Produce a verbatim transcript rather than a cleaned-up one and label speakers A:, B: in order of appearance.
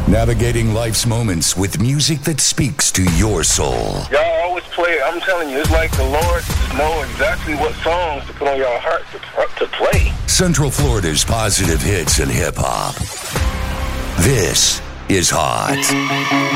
A: Navigating life's moments with music that speaks to your soul.
B: Y'all always play it. I'm telling you, it's like the Lord just know exactly what songs to put on y'all heart to, to play.
A: Central Florida's positive hits and hip-hop. This is Hot.